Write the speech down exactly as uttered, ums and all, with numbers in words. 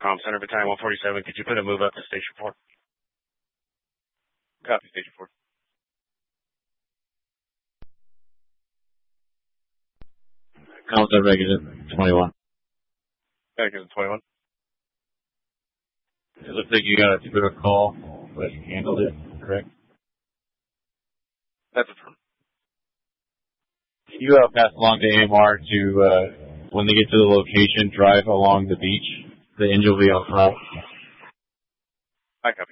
Com Center Battalion one forty-seven, could you put a move up to Station four? Copy, Station four. Com Center Vegas twenty-one. Vegas twenty-one. It looks like you got a Twitter call, but you handled it, correct? That's affirmed. You uh, pass along to A M R to, uh, when they get to the location, drive along the beach. The engine will be out front. I copy.